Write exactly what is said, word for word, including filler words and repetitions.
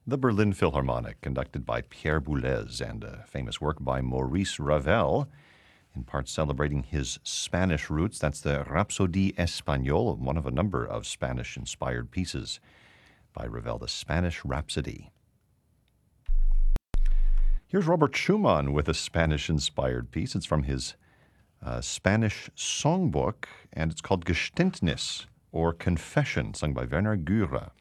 The Berlin Philharmonic, conducted by Pierre Boulez, and a famous work by Maurice Ravel, in part celebrating his Spanish roots. That's the Rhapsodie Espagnole, one of a number of Spanish-inspired pieces by Ravel, the Spanish Rhapsody. Here's Robert Schumann with a Spanish-inspired piece. It's from his uh, Spanish songbook, and it's called Geständnis, or Confession, sung by Werner Gürer.